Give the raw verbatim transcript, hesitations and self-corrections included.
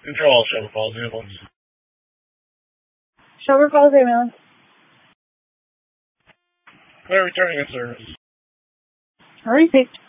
Control, Silver Falls ambulance. Silver Falls ambulance. Clear returning in service. Repeat.